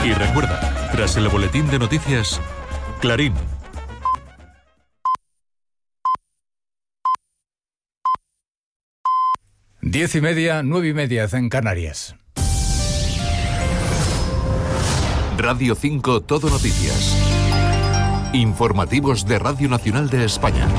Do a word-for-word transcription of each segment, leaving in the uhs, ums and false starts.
Y recuerda, tras el boletín de noticias, Clarín. Diez y media, nueve y media en Canarias. Radio cinco Todo Noticias. Informativos de Radio Nacional de España.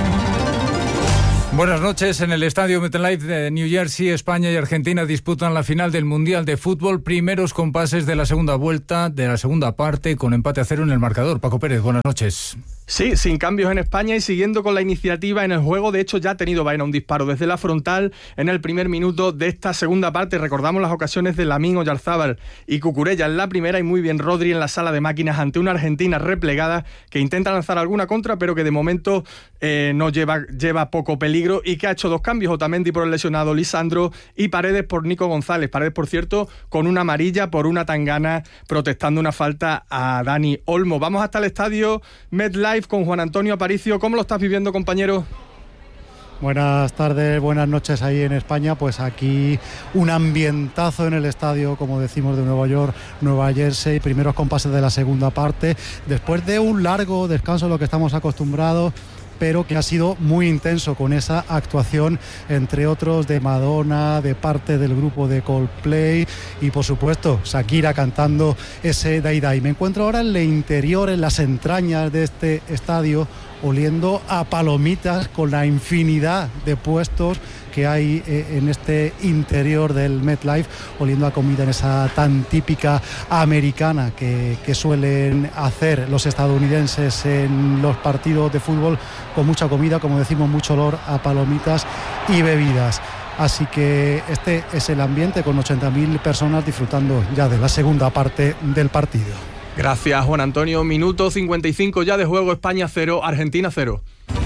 Buenas noches. En el estadio MetLife de New Jersey, España y Argentina disputan la final del Mundial de Fútbol. Primeros compases de la segunda vuelta, de la segunda parte, con empate a cero en el marcador. Paco Pérez, buenas noches. Sí, sin cambios en España y siguiendo con la iniciativa en el juego. De hecho, ya ha tenido Baena un disparo desde la frontal en el primer minuto de esta segunda parte. Recordamos las ocasiones de Lamine Oyarzábal y Cucurella en la primera, y muy bien Rodri en la sala de máquinas ante una Argentina replegada que intenta lanzar alguna contra, pero que de momento eh, no lleva, lleva poco peligro, y que ha hecho dos cambios: Otamendi por el lesionado Lisandro y Paredes por Nico González. Paredes, por cierto, con una amarilla por una tangana, protestando una falta a Dani Olmo. Vamos hasta el estadio MetLife con Juan Antonio Aparicio. ¿Cómo lo estás viviendo, compañero? Buenas tardes, buenas noches ahí en España. Pues aquí un ambientazo en el estadio, como decimos, de Nueva York, Nueva Jersey. Primeros compases de la segunda parte, después de un largo descanso a lo que estamos acostumbrados, pero que ha sido muy intenso, con esa actuación, entre otros, de Madonna, de parte del grupo de Coldplay, y por supuesto Shakira cantando ese Dai Dai. Me encuentro ahora en el interior, en las entrañas de este estadio, oliendo a palomitas, con la infinidad de puestos que hay en este interior del MetLife, oliendo a comida en esa tan típica americana que, que suelen hacer los estadounidenses en los partidos de fútbol, con mucha comida, como decimos, mucho olor a palomitas y bebidas. Así que este es el ambiente, con ochenta mil personas disfrutando ya de la segunda parte del partido. Gracias, Juan Antonio. Minuto cincuenta y cinco ya de juego. España cero, Argentina cero.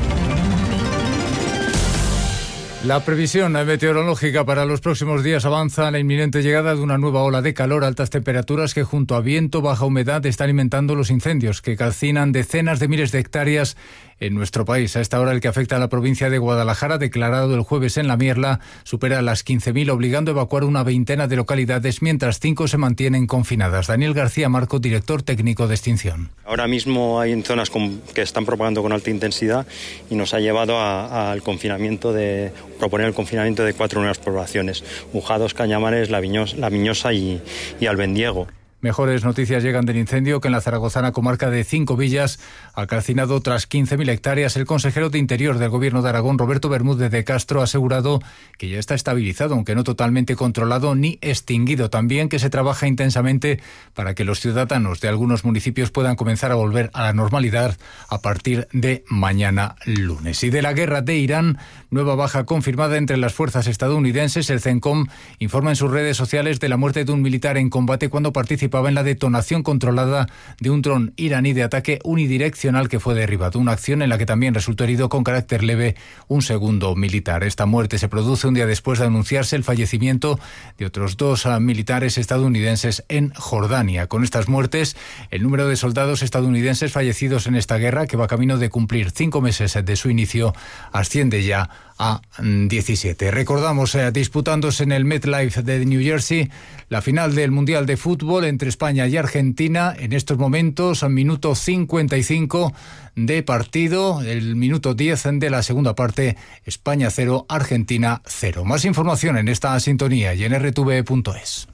La previsión meteorológica para los próximos días avanza la inminente llegada de una nueva ola de calor, altas temperaturas que, junto a viento, baja humedad, está alimentando los incendios que calcinan decenas de miles de hectáreas en nuestro país. A esta hora, el que afecta a la provincia de Guadalajara, declarado el jueves en La Mierla, supera las quince mil, obligando a evacuar una veintena de localidades, mientras cinco se mantienen confinadas. Daniel García Marco, director técnico de extinción. Ahora mismo hay en zonas con, que están propagando con alta intensidad, y nos ha llevado a, al confinamiento de proponer el confinamiento de cuatro nuevas poblaciones: Ujados, Cañamares, La, Viños, La Miñosa y, y Albendiego. Mejores noticias llegan del incendio que en la zaragozana comarca de Cinco Villas ha calcinado tras quince mil hectáreas. El consejero de Interior del Gobierno de Aragón, Roberto Bermúdez de Castro, ha asegurado que ya está estabilizado, aunque no totalmente controlado ni extinguido. También que se trabaja intensamente para que los ciudadanos de algunos municipios puedan comenzar a volver a la normalidad a partir de mañana lunes. Y de la guerra de Irán, nueva baja confirmada entre las fuerzas estadounidenses. El CENTCOM informa en sus redes sociales de la muerte de un militar en combate cuando participaba en la detonación controlada de un dron iraní de ataque unidireccional que fue derribado. Una acción en la que también resultó herido con carácter leve un segundo militar. Esta muerte se produce un día después de anunciarse el fallecimiento de otros dos militares estadounidenses en Jordania. Con estas muertes, el número de soldados estadounidenses fallecidos en esta guerra, que va camino de cumplir cinco meses de su inicio, asciende ya a diecisiete. Recordamos, eh, disputándose en el MetLife de New Jersey, la final del Mundial de Fútbol entre España y Argentina. En estos momentos, minuto cincuenta y cinco de partido, el minuto diez de la segunda parte, España cero, Argentina cero. Más información en esta sintonía y en erre te ve punto es.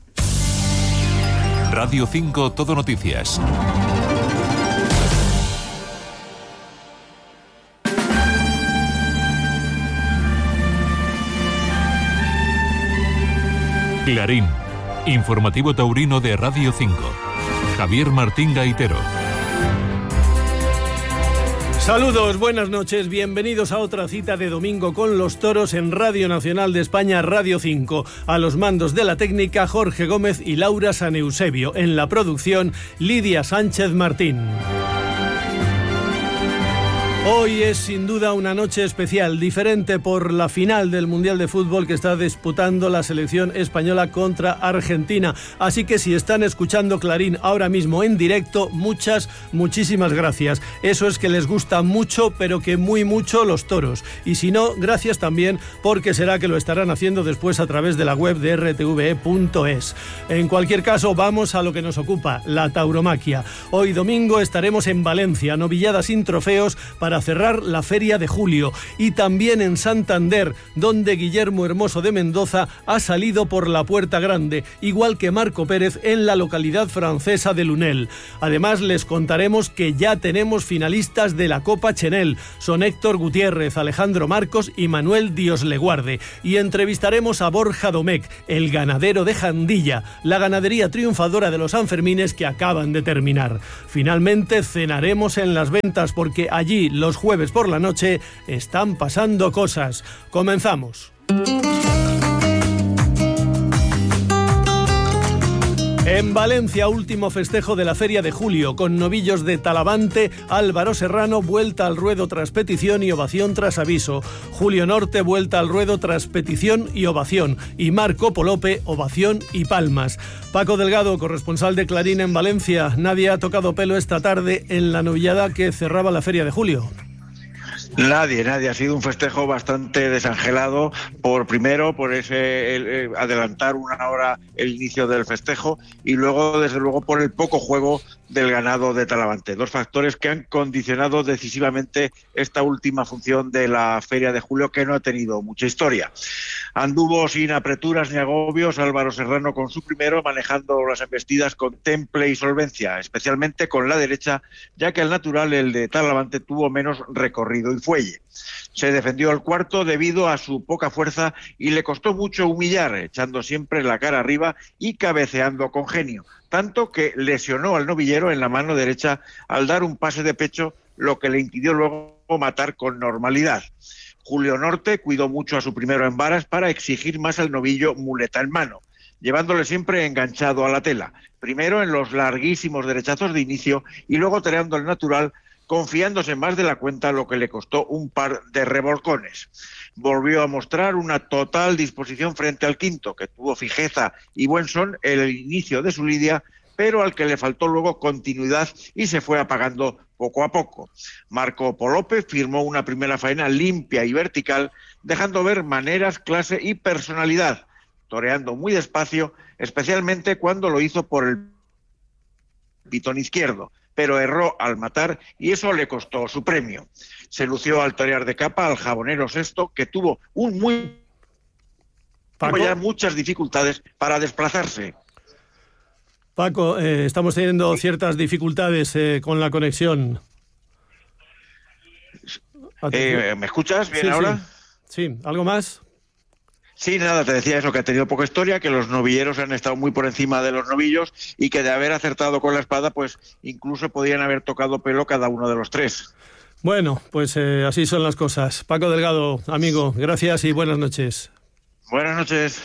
Radio cinco Todo Noticias. Clarín, informativo taurino de Radio cinco. Javier Martín Gaitero. Saludos, buenas noches, bienvenidos a otra cita de domingo con los toros en Radio Nacional de España, Radio cinco. A los mandos de la técnica, Jorge Gómez y Laura San Eusebio. En la producción, Lidia Sánchez Martín. Hoy es sin duda una noche especial, diferente por la final del Mundial de Fútbol que está disputando la selección española contra Argentina. Así que si están escuchando Clarín ahora mismo en directo, muchas, muchísimas gracias. Eso es que les gusta mucho, pero que muy mucho los toros. Y si no, gracias también, porque será que lo estarán haciendo después a través de la web de r t v e punto es. En cualquier caso, vamos a lo que nos ocupa, la tauromaquia. Hoy domingo estaremos en Valencia, novillada sin trofeos, para cerrar la Feria de Julio, y también en Santander, donde Guillermo Hermoso de Mendoza ha salido por la Puerta Grande, igual que Marco Pérez en la localidad francesa de Lunel. Además, les contaremos que ya tenemos finalistas de la Copa Chenel. Son Héctor Gutiérrez, Alejandro Marcos y Manuel Diosleguarde. Y entrevistaremos a Borja Domecq, el ganadero de Jandilla, la ganadería triunfadora de los Sanfermines que acaban de terminar. Finalmente cenaremos en Las Ventas, porque allí los jueves por la noche están pasando cosas. Comenzamos. En Valencia, último festejo de la Feria de Julio, con novillos de Talavante, Álvaro Serrano, vuelta al ruedo tras petición y ovación tras aviso. Julio Norte, vuelta al ruedo tras petición y ovación. Y Marco Polope, ovación y palmas. Paco Delgado, corresponsal de Clarín en Valencia. Nadie ha tocado pelo esta tarde en la novillada que cerraba la Feria de Julio. Nadie, nadie. Ha sido un festejo bastante desangelado, por primero, por ese el, el, adelantar una hora el inicio del festejo, y luego, desde luego, por el poco juego del ganado de Talavante. Dos factores que han condicionado decisivamente esta última función de la Feria de Julio, que no ha tenido mucha historia. Anduvo sin apreturas ni agobios Álvaro Serrano con su primero, manejando las embestidas con temple y solvencia, especialmente con la derecha, ya que el natural, el de Talavante, tuvo menos recorrido y fuelle. Se defendió el cuarto debido a su poca fuerza y le costó mucho humillar, echando siempre la cara arriba y cabeceando con genio, tanto que lesionó al novillero en la mano derecha al dar un pase de pecho, lo que le impidió luego matar con normalidad. Julio Norte cuidó mucho a su primero en varas para exigir más al novillo muleta en mano, llevándole siempre enganchado a la tela, primero en los larguísimos derechazos de inicio y luego toreando el natural, confiándose más de la cuenta, lo que le costó un par de revolcones. Volvió a mostrar una total disposición frente al quinto, que tuvo fijeza y buen son en el inicio de su lidia, pero al que le faltó luego continuidad y se fue apagando poco a poco. Marco Polope firmó una primera faena limpia y vertical, dejando ver maneras, clase y personalidad, toreando muy despacio, especialmente cuando lo hizo por el pitón izquierdo, pero erró al matar y eso le costó su premio. Se lució al torear de capa al jabonero Sexto, que tuvo un muy Paco, ya muchas dificultades para desplazarse. Paco, eh, estamos teniendo ciertas dificultades eh, con la conexión. Eh, ¿Me escuchas bien sí, ahora? Sí. sí, ¿algo más? Sí, nada, te decía eso, que ha tenido poca historia, que los novilleros han estado muy por encima de los novillos y que de haber acertado con la espada, pues incluso podrían haber tocado pelo cada uno de los tres. Bueno, pues eh, así son las cosas. Paco Delgado, amigo, gracias y buenas noches. Buenas noches.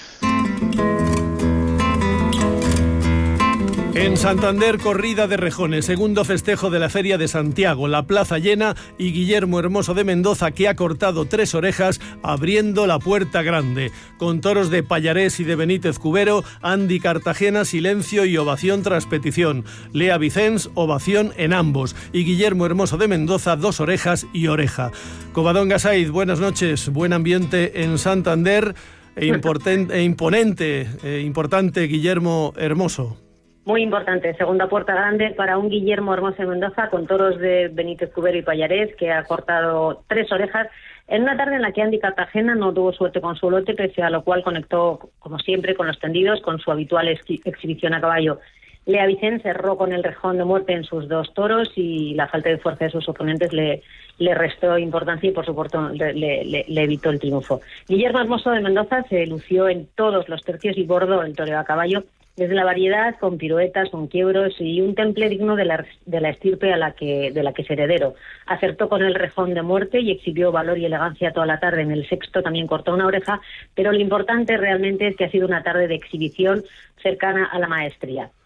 En Santander, corrida de rejones, segundo festejo de la Feria de Santiago, la plaza llena y Guillermo Hermoso de Mendoza, que ha cortado tres orejas abriendo la Puerta Grande. Con toros de Payarés y de Benítez Cubero, Andy Cartagena, silencio y ovación tras petición. Lea Vicens, ovación en ambos. Y Guillermo Hermoso de Mendoza, dos orejas y oreja. Covadonga Saiz, buenas noches, buen ambiente en Santander e, e imponente, e importante Guillermo Hermoso. Muy importante, segunda Puerta Grande para un Guillermo Hermoso de Mendoza con toros de Benítez Cubero y Payarés, que ha cortado tres orejas en una tarde en la que Andy Cartagena no tuvo suerte con su lote, pese a lo cual conectó, como siempre, con los tendidos, con su habitual ex exhibición a caballo. Lea Vicens cerró con el rejón de muerte en sus dos toros y la falta de fuerza de sus oponentes le, le restó importancia y, por supuesto, le, le, le evitó el triunfo. Guillermo Hermoso de Mendoza se lució en todos los tercios y bordó el toreo a caballo, desde la variedad, con piruetas, con quiebros y un temple digno de la, de la estirpe a la que, de la que es heredero. Acertó con el rejón de muerte y exhibió valor y elegancia toda la tarde. En el sexto también cortó una oreja, pero lo importante realmente es que ha sido una tarde de exhibición cercana a la maestría.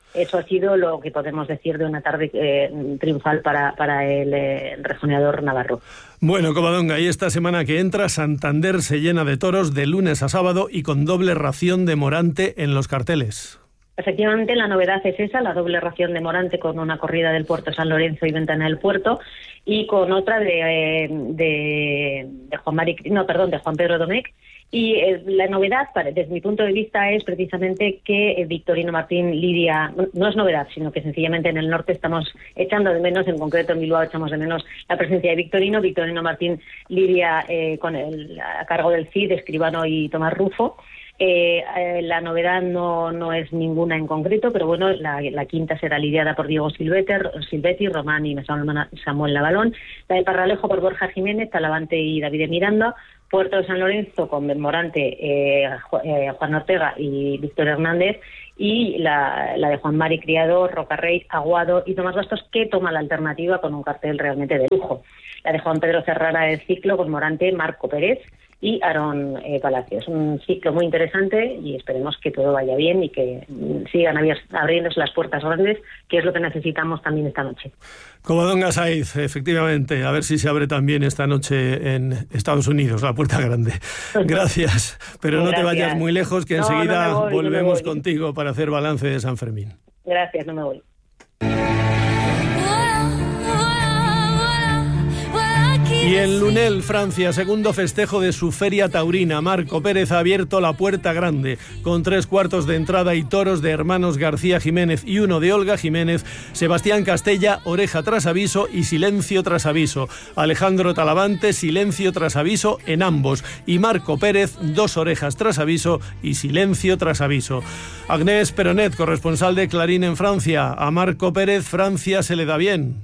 Eso ha sido lo que podemos decir de una tarde eh, triunfal para, para el eh, rejoneador navarro. Bueno, Covadonga, y esta semana que entra, Santander se llena de toros de lunes a sábado y con doble ración de Morante en los carteles. Efectivamente, la novedad es esa, la doble ración de Morante con una corrida del Puerto San Lorenzo y Ventana del Puerto, y con otra de, de, de Juan Mari, no, perdón, de Juan Pedro Domecq. Y eh, la novedad, desde mi punto de vista, es precisamente que eh, Victorino Martín lidia, no es novedad, sino que sencillamente en el norte estamos echando de menos, en concreto en Bilbao echamos de menos la presencia de Victorino. Victorino Martín lidia eh, con el, a cargo del C I D, Escribano y Tomás Rufo. Eh, eh, la novedad no, no es ninguna en concreto, pero bueno, la, la quinta será lidiada por Diego Silveter, Silvetti, Román y Samuel Navalón. La de Parralejo por Borja Jiménez, Talavante y David Miranda. Puerto de San Lorenzo con Morante, eh, Juan Ortega y Víctor Hernández, y la, la de Juan Mari Criado, Rocarrey, Aguado y Tomás Bastos, que toma la alternativa con un cartel realmente de lujo. La de Juan Pedro Cerrara del ciclo con Morante, Marco Pérez y Aarón eh, Palacios. Un ciclo muy interesante y esperemos que todo vaya bien y que sigan abriéndose las puertas grandes, que es lo que necesitamos también esta noche. Covadonga Saiz, efectivamente, a ver si se abre también esta noche en Estados Unidos, la puerta grande. Gracias, pero no Gracias. Te vayas muy lejos, que no, enseguida no voy, volvemos no contigo para hacer balance de San Fermín. Gracias, no me voy. Y en Lunel, Francia, segundo festejo de su feria taurina, Marco Pérez ha abierto la puerta grande. Con tres cuartos de entrada y toros de hermanos García Jiménez y uno de Olga Jiménez, Sebastián Castella, oreja tras aviso y silencio tras aviso. Alejandro Talavante, silencio tras aviso en ambos. Y Marco Pérez, dos orejas tras aviso y silencio tras aviso. Agnès Peronet, corresponsal de Clarín en Francia. A Marco Pérez, Francia se le da bien.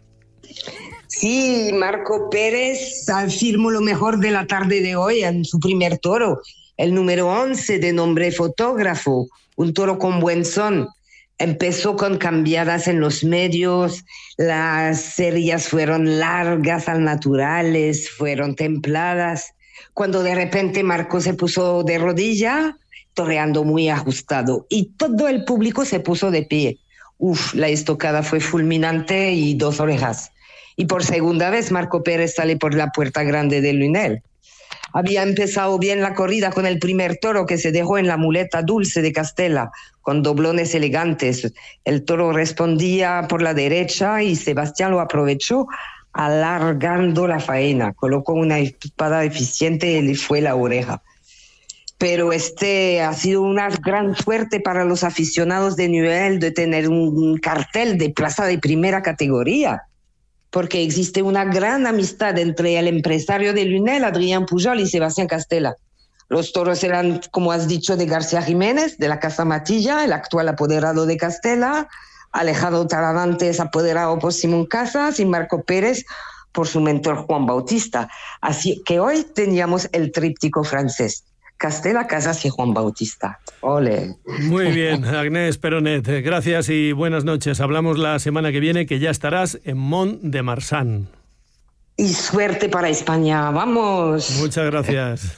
Sí, Marco Pérez firmó lo mejor de la tarde de hoy en su primer toro, el número once de nombre Fotógrafo, un toro con buen son. Empezó con cambiadas en los medios, las series fueron largas al naturales, fueron templadas. Cuando de repente Marco se puso de rodilla, toreando muy ajustado, y todo el público se puso de pie. Uf, la estocada fue fulminante y dos orejas. Y por segunda vez Marco Pérez sale por la puerta grande de Lunel. Había empezado bien la corrida con el primer toro que se dejó en la muleta Dulce de Castella, con doblones elegantes. El toro respondía por la derecha y Sebastián lo aprovechó alargando la faena. Colocó una espada eficiente y le fue la oreja. Pero este ha sido una gran suerte para los aficionados de Lunel de tener un cartel de plaza de primera categoría, porque existe una gran amistad entre el empresario de Lunel, Adrián Pujol, y Sebastián Castella. Los toros eran, como has dicho, de García Jiménez, de la Casa Matilla, el actual apoderado de Castella. Alejandro Talavante es apoderado por Simón Casas y Marco Pérez por su mentor Juan Bautista. Así que hoy teníamos el tríptico francés: Castella, Casas y Juan Bautista. ¡Ole! Muy bien, Agnès Peronet, gracias y buenas noches. Hablamos la semana que viene, que ya estarás en Mont de Marsan. Y suerte para España, ¡vamos! Muchas gracias.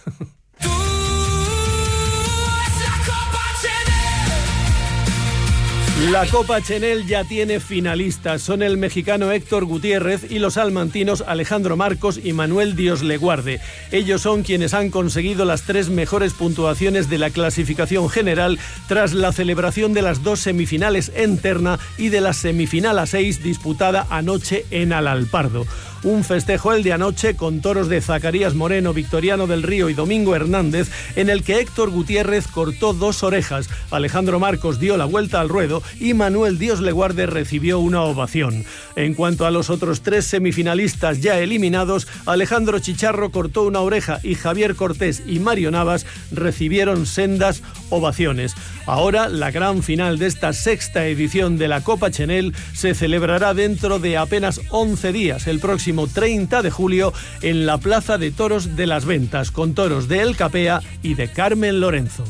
La Copa Chenel ya tiene finalistas. Son el mexicano Héctor Gutiérrez y los salmantinos Alejandro Marcos y Manuel Diosleguarde. Ellos son quienes han conseguido las tres mejores puntuaciones de la clasificación general tras la celebración de las dos semifinales en terna y de la semifinal a seis disputada anoche en Alalpardo. Un festejo el de anoche con toros de Zacarías Moreno, Victoriano del Río y Domingo Hernández, en el que Héctor Gutiérrez cortó dos orejas, Alejandro Marcos dio la vuelta al ruedo y Manuel Diosleguarde recibió una ovación. En cuanto a los otros tres semifinalistas ya eliminados, Alejandro Chicharro cortó una oreja y Javier Cortés y Mario Navas recibieron sendas ovaciones. Ahora la gran final de esta sexta edición de la Copa Chenel se celebrará dentro de apenas once días, el próximo treinta de julio, en la Plaza de Toros de las Ventas, con toros de El Capea y de Carmen Lorenzo.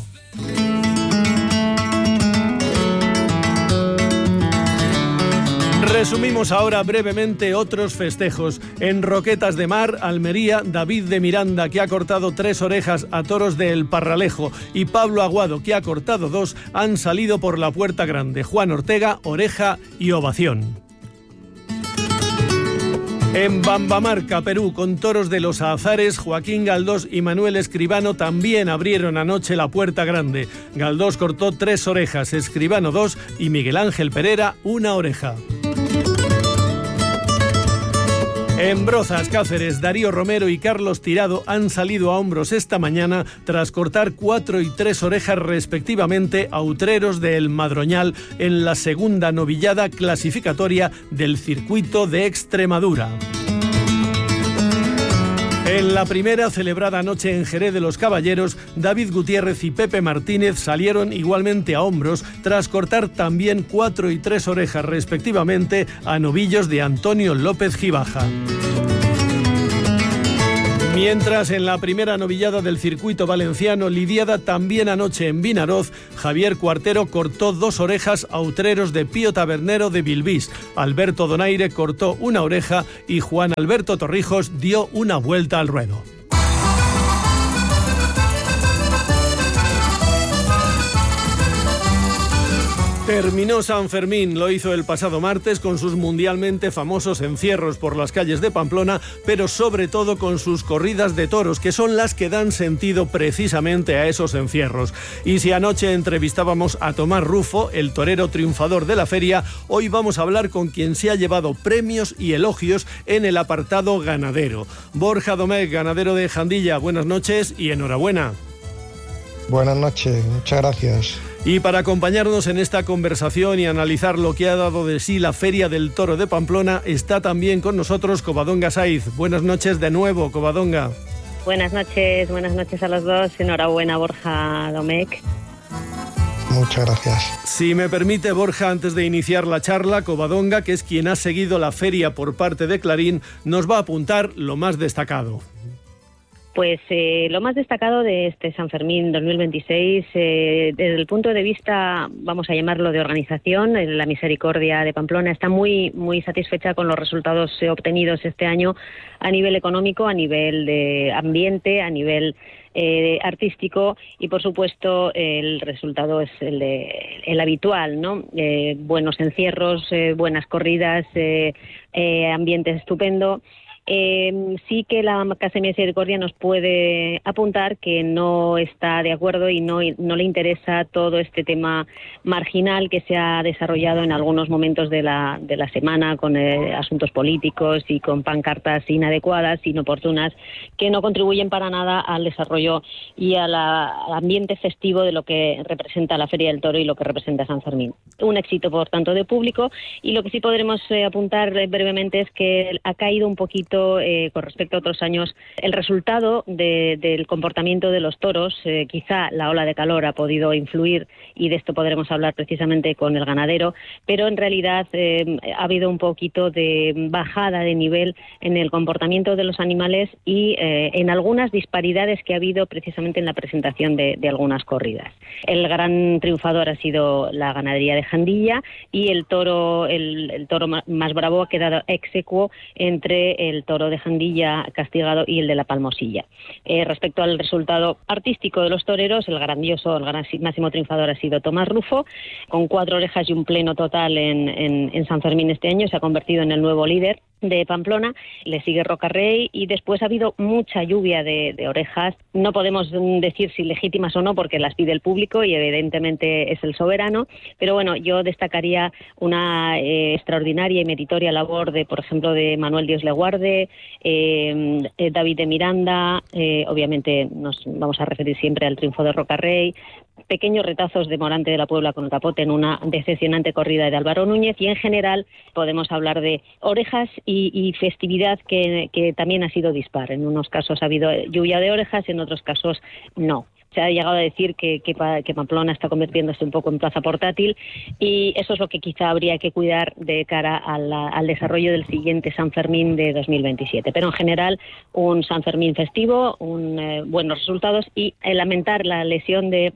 Resumimos ahora brevemente otros festejos. En Roquetas de Mar, Almería, David de Miranda, que ha cortado tres orejas a toros de El Parralejo, y Pablo Aguado, que ha cortado dos, han salido por la puerta grande. Juan Ortega, oreja y ovación. En Bambamarca, Perú, con toros de los Azares, Joaquín Galdós y Manuel Escribano también abrieron anoche la puerta grande. Galdós cortó tres orejas, Escribano dos y Miguel Ángel Pereira una oreja. En Brozas, Cáceres, Darío Romero y Carlos Tirado han salido a hombros esta mañana tras cortar cuatro y tres orejas respectivamente a utreros de El Madroñal en la segunda novillada clasificatoria del circuito de Extremadura. En la primera, celebrada anoche en Jerez de los Caballeros, David Gutiérrez y Pepe Martínez salieron igualmente a hombros tras cortar también cuatro y tres orejas respectivamente a novillos de Antonio López Gibaja. Mientras, en la primera novillada del circuito valenciano, lidiada también anoche en Vinaroz, Javier Cuartero cortó dos orejas a utreros de Pío Tabernero de Bilbís. Alberto Donaire cortó una oreja y Juan Alberto Torrijos dio una vuelta al ruedo. Terminó San Fermín, lo hizo el pasado martes con sus mundialmente famosos encierros por las calles de Pamplona, pero sobre todo con sus corridas de toros, que son las que dan sentido precisamente a esos encierros. Y si anoche entrevistábamos a Tomás Rufo, el torero triunfador de la feria, hoy vamos a hablar con quien se ha llevado premios y elogios en el apartado ganadero. Borja Domecq, ganadero de Jandilla, buenas noches y enhorabuena. Buenas noches, muchas gracias. Y para acompañarnos en esta conversación y analizar lo que ha dado de sí la Feria del Toro de Pamplona, está también con nosotros Covadonga Saiz. Buenas noches de nuevo, Covadonga. Buenas noches, buenas noches a los dos. Enhorabuena, Borja Domecq. Muchas gracias. Si me permite, Borja, antes de iniciar la charla, Covadonga, que es quien ha seguido la feria por parte de Clarín, nos va a apuntar lo más destacado. Pues eh, lo más destacado de este San Fermín dos mil veintiséis, eh, desde el punto de vista, vamos a llamarlo, de organización, la Misericordia de Pamplona está muy muy satisfecha con los resultados eh, obtenidos este año a nivel económico, a nivel de ambiente, a nivel eh, artístico y, por supuesto, el resultado es el, de, el habitual, ¿no? Eh, buenos encierros, eh, buenas corridas, eh, eh, ambiente estupendo. Eh, sí que la Casa de Misericordia nos puede apuntar que no está de acuerdo y no, no le interesa todo este tema marginal que se ha desarrollado en algunos momentos de la, de la semana con eh, asuntos políticos y con pancartas inadecuadas, inoportunas, que no contribuyen para nada al desarrollo y a la, al ambiente festivo de lo que representa la Feria del Toro y lo que representa San Fermín. Un éxito, por tanto, de público, y lo que sí podremos eh, apuntar eh, brevemente es que ha caído un poquito Eh, con respecto a otros años el resultado de, del comportamiento de los toros. Eh, quizá la ola de calor ha podido influir y de esto podremos hablar precisamente con el ganadero, pero en realidad eh, ha habido un poquito de bajada de nivel en el comportamiento de los animales y eh, en algunas disparidades que ha habido precisamente en la presentación de, de algunas corridas. El gran triunfador ha sido la ganadería de Jandilla y el toro, el, el toro más bravo ha quedado ex aequo entre el toro de Jandilla castigado y el de la Palmosilla. Eh, respecto al resultado artístico de los toreros, el grandioso, el gran, máximo triunfador ha sido Tomás Rufo, con cuatro orejas y un pleno total en, en, en San Fermín este año, se ha convertido en el nuevo líder de Pamplona. Le sigue Rocarrey y después ha habido mucha lluvia de, de orejas. No podemos decir si legítimas o no porque las pide el público y evidentemente es el soberano, pero bueno, yo destacaría una eh, extraordinaria y meritoria labor de, por ejemplo, de Manuel Dios le guarde, eh, eh, David de Miranda, eh, obviamente nos vamos a referir siempre al triunfo de Rocarrey, pequeños retazos de Morante de la Puebla con el capote en una decepcionante corrida de Álvaro Núñez, y en general podemos hablar de orejas y, y festividad que, que también ha sido dispar. En unos casos ha habido lluvia de orejas, en otros casos no. Se ha llegado a decir que, que, que Pamplona está convirtiéndose un poco en plaza portátil, y eso es lo que quizá habría que cuidar de cara a la, al desarrollo del siguiente San Fermín de dos mil veintisiete. Pero en general, un San Fermín festivo, un, eh, buenos resultados, y el lamentar la lesión de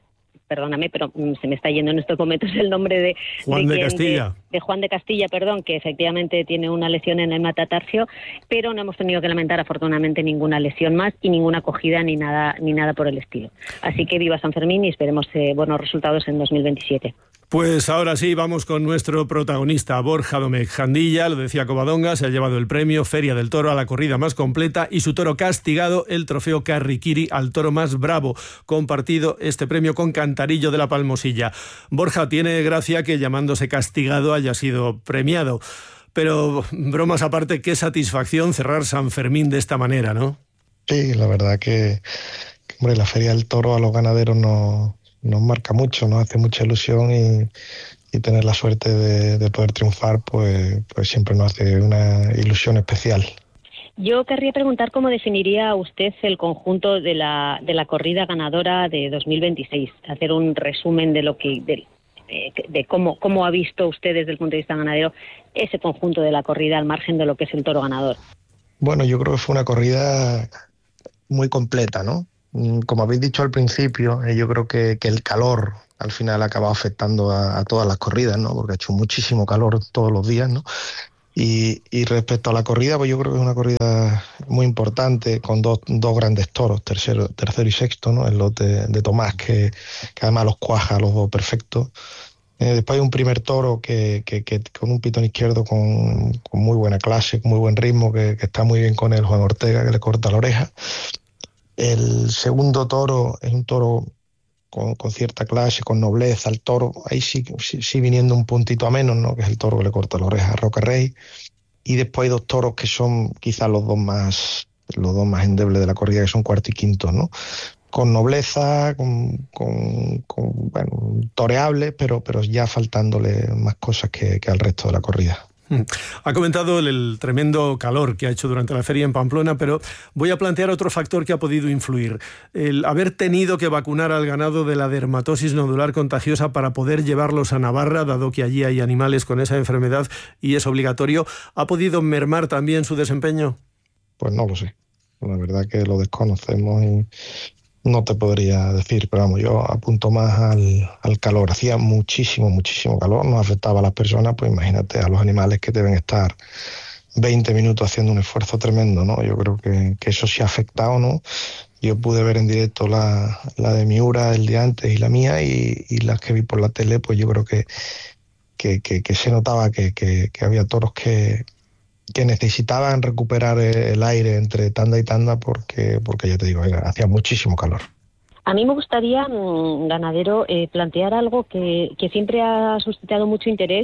perdóname, pero mm, se me está yendo en estos momentos el nombre de Juan de, de, quien, Castilla. de, de Juan de Castilla, perdón, que efectivamente tiene una lesión en el metatarso, pero no hemos tenido que lamentar afortunadamente ninguna lesión más y ninguna acogida ni nada ni nada por el estilo. Así que viva San Fermín y esperemos eh, buenos resultados en dos mil veintisiete. Pues ahora sí, vamos con nuestro protagonista, Borja Domecq Jandilla, lo decía Covadonga, se ha llevado el premio Feria del Toro a la corrida más completa y su toro castigado, el trofeo Carriquiri al toro más bravo, compartido este premio con Cantarillo de la Palmosilla. Borja, tiene gracia que llamándose castigado haya sido premiado, pero bromas aparte, qué satisfacción cerrar San Fermín de esta manera, ¿no? Sí, la verdad que, que hombre, la Feria del Toro a los ganaderos no... nos marca mucho, nos hace mucha ilusión y, y tener la suerte de, de poder triunfar, pues, pues siempre nos hace una ilusión especial. Yo querría preguntar cómo definiría usted el conjunto de la de la corrida ganadora de dos mil veintiséis, hacer un resumen de lo que de, de, de cómo cómo ha visto usted desde el punto de vista ganadero ese conjunto de la corrida al margen de lo que es el toro ganador. Bueno, yo creo que fue una corrida muy completa, ¿no? Como habéis dicho al principio, eh, yo creo que, que el calor al final ha acabado afectando a, a todas las corridas, ¿no? Porque ha hecho muchísimo calor todos los días, ¿no? Y, y respecto a la corrida, pues yo creo que es una corrida muy importante, con dos, dos grandes toros, tercero, tercero y sexto, ¿no? El lote de Tomás, que, que además los cuaja a los dos perfectos. Eh, después hay un primer toro que, que, que con un pitón izquierdo con, con muy buena clase, con muy buen ritmo, que, que está muy bien con él, Juan Ortega, que le corta la oreja. El segundo toro es un toro con, con cierta clase, con nobleza. El toro, ahí sí, sí, sí viniendo un puntito a menos, ¿no? Que es el toro que le corta la oreja a Roca Rey. Y después hay dos toros que son quizás los dos más los dos más endebles de la corrida, que son cuarto y quinto, ¿no? Con nobleza, con, con, con bueno, toreable, pero, pero ya faltándole más cosas que, que al resto de la corrida. Ha comentado el, el tremendo calor que ha hecho durante la feria en Pamplona, pero voy a plantear otro factor que ha podido influir. El haber tenido que vacunar al ganado de la dermatosis nodular contagiosa para poder llevarlos a Navarra, dado que allí hay animales con esa enfermedad y es obligatorio, ¿ha podido mermar también su desempeño? Pues no lo sé. La verdad que lo desconocemos y no te podría decir, pero vamos, yo apunto más al, al calor. Hacía muchísimo, muchísimo calor, nos afectaba a las personas, pues imagínate a los animales que deben estar veinte minutos haciendo un esfuerzo tremendo, ¿no? Yo creo que, que eso sí ha afectado, ¿no? Yo pude ver en directo la, la de Miura el día antes y la mía, y, y las que vi por la tele, pues yo creo que, que, que, que se notaba que, que, que había toros que... que necesitaban recuperar el aire entre tanda y tanda porque, porque ya te digo, hacía muchísimo calor. A mí me gustaría, ganadero, eh, plantear algo que, que siempre ha suscitado mucho interés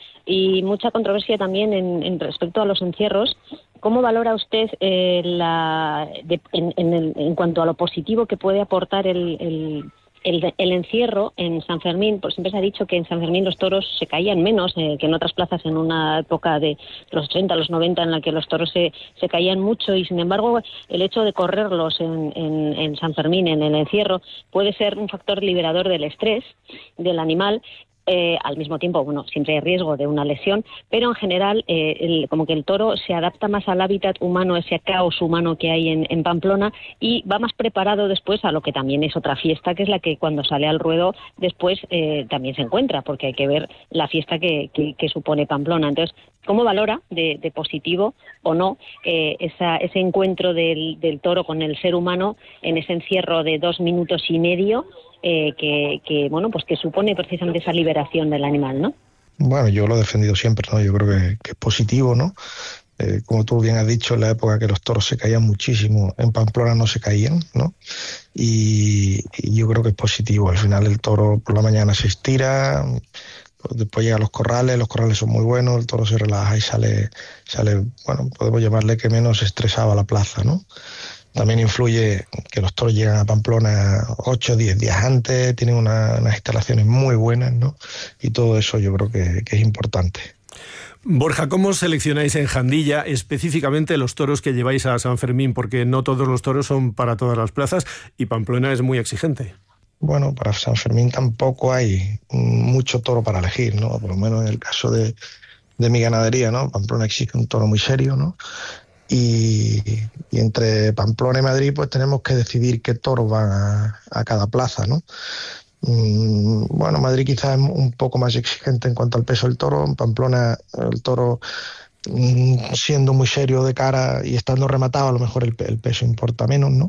y mucha controversia también en, en respecto a los encierros. ¿Cómo valora usted eh, la, de, en, en, el, en cuanto a lo positivo que puede aportar el... el El, el encierro en San Fermín? Pues siempre se ha dicho que en San Fermín los toros se caían menos eh, que en otras plazas en una época de los ochenta, los noventa, en la que los toros se, se caían mucho, y sin embargo el hecho de correrlos en, en, en San Fermín, en el encierro, puede ser un factor liberador del estrés del animal. Eh, al mismo tiempo, bueno, siempre hay riesgo de una lesión, pero en general eh, el, como que el toro se adapta más al hábitat humano, ese caos humano que hay en, en Pamplona, y va más preparado después a lo que también es otra fiesta, que es la que cuando sale al ruedo después eh, también se encuentra, porque hay que ver la fiesta que, que, que supone Pamplona. Entonces, ¿cómo valora de, de positivo o no eh, esa, ese encuentro del, del toro con el ser humano en ese encierro de dos minutos y medio eh, que, que, bueno, pues que supone precisamente esa liberación del animal, ¿no? Bueno, yo lo he defendido siempre, ¿no? Yo creo que, que es positivo, ¿no? Eh, como tú bien has dicho, en la época que los toros se caían muchísimo, en Pamplona no se caían, ¿no? Y, y yo creo que es positivo. Al final el toro por la mañana se estira, después llega a los corrales, los corrales son muy buenos, el toro se relaja y sale, sale, bueno, podemos llamarle que menos estresaba la plaza, ¿no? También influye que los toros llegan a Pamplona ocho o diez días antes, tienen una, unas instalaciones muy buenas, ¿no? Y todo eso yo creo que, que es importante. Borja, ¿cómo seleccionáis en Jandilla específicamente los toros que lleváis a San Fermín? Porque no todos los toros son para todas las plazas y Pamplona es muy exigente. Bueno, para San Fermín tampoco hay mucho toro para elegir, ¿no? Por lo menos en el caso de, de mi ganadería, ¿no? Pamplona exige un toro muy serio, ¿no? Y, y entre Pamplona y Madrid pues tenemos que decidir qué toros van a, a cada plaza, ¿no? Mm, bueno, Madrid quizás es un poco más exigente en cuanto al peso del toro. En Pamplona el toro, mm, siendo muy serio de cara y estando rematado, a lo mejor el, el peso importa menos, ¿no?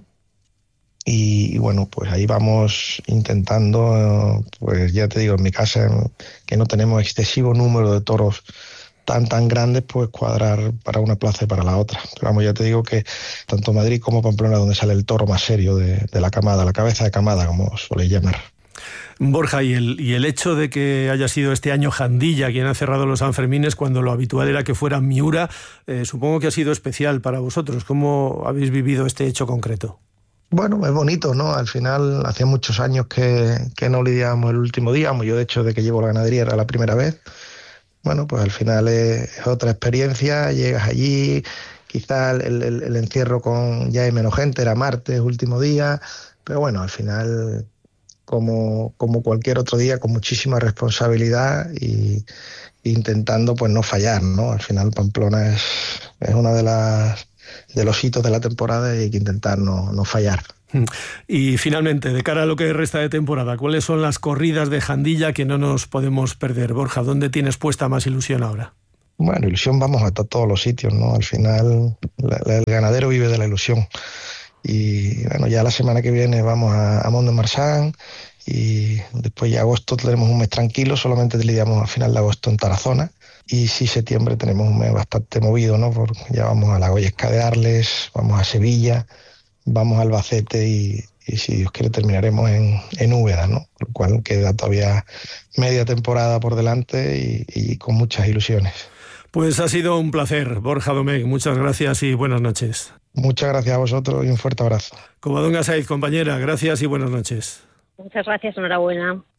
Y, y bueno, pues ahí vamos intentando, pues ya te digo, en mi casa, que no tenemos excesivo número de toros tan tan grandes, pues cuadrar para una plaza y para la otra. Pero vamos, ya te digo que tanto Madrid como Pamplona, donde sale el toro más serio de, de la camada, la cabeza de camada, como suele llamar. Borja, y el, y el hecho de que haya sido este año Jandilla quien ha cerrado los Sanfermines cuando lo habitual era que fuera Miura, eh, supongo que ha sido especial para vosotros. ¿Cómo habéis vivido este hecho concreto? Bueno, es bonito, ¿no? Al final, hacía muchos años que, que no lidiábamos el último día. Yo, de hecho, de que llevo la ganadería era la primera vez. Bueno, pues al final es, es otra experiencia. Llegas allí, quizás el, el, el encierro con ya hay menos gente, era martes, último día. Pero bueno, al final, como, como cualquier otro día, con muchísima responsabilidad y intentando pues no fallar, ¿no? Al final Pamplona es, es una de las de los hitos de la temporada y hay que intentar no, no fallar. Y finalmente, de cara a lo que resta de temporada, ¿cuáles son las corridas de Jandilla que no nos podemos perder? Borja, ¿dónde tienes puesta más ilusión ahora? Bueno, ilusión vamos a todos los sitios, ¿no? Al final la, la, el ganadero vive de la ilusión. Y bueno, ya la semana que viene vamos a, a Mont-de-Marsan y después ya agosto tenemos un mes tranquilo, solamente lidiamos a final de agosto en Tarazona. Y sí, septiembre tenemos un mes bastante movido, ¿no? Porque ya vamos a la Goyesca de Arles, vamos a Sevilla, vamos a Albacete y, y si Dios quiere terminaremos en, en Úbeda, ¿no? Con lo cual queda todavía media temporada por delante y, y con muchas ilusiones. Pues ha sido un placer, Borja Domecq, muchas gracias y buenas noches. Muchas gracias a vosotros y un fuerte abrazo. Covadonga Saiz, compañera, gracias y buenas noches. Muchas gracias, enhorabuena.